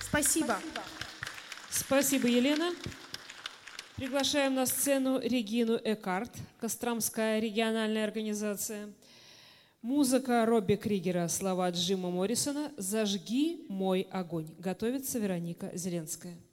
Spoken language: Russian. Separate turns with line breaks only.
Спасибо.
Спасибо, Елена. Приглашаем на сцену Регину Экарт, Костромская региональная организация. Музыка Робби Кригера, слова Джима Моррисона «Зажги мой огонь». Готовится Вероника Зеленская.